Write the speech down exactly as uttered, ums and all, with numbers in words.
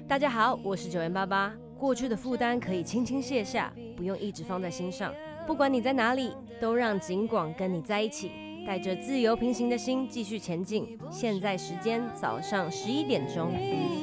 大家好，我是九元八八。过去的负担可以轻轻卸下，不用一直放在心上。不管你在哪里，都让景广跟你在一起，带着自由平行的心继续前进。现在时间早上十一点钟。